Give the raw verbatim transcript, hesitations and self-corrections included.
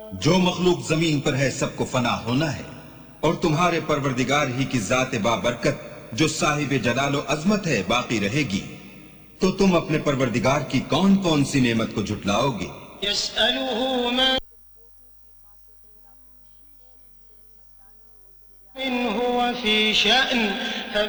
जो मखलूक जमीन पर है सबको फना होना है, और तुम्हारे परवरदिगार ही की जात बाबरकत जो साहिब जलालो अजमत है बाकी रहेगी। तो तुम अपने परवरदिगार की कौन कौन सी नेमत को झुटलाओगे? यसअलुहु मन हुवा फी शअन